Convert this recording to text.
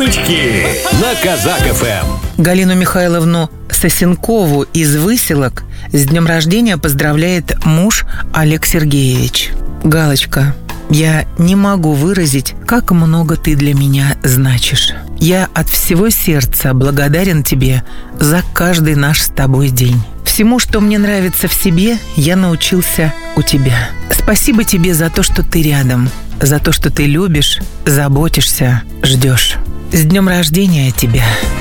Шутки на Казак ФМ. Галину Михайловну Сосенкову из Выселок с днем рождения поздравляет муж Олег Сергеевич. Галочка, я не могу выразить, как много ты для меня значишь. Я от всего сердца благодарен тебе за каждый наш с тобой день. Всему, что мне нравится в себе, я научился у тебя. Спасибо тебе за то, что ты рядом, за то, что ты любишь, заботишься, ждешь. С днем рождения тебя!